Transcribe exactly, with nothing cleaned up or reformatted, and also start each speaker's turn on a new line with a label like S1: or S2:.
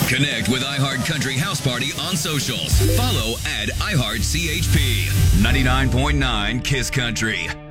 S1: Connect with iHeart Country House Party on socials. Follow at iHeartCHP. ninety-nine point nine Kiss Country.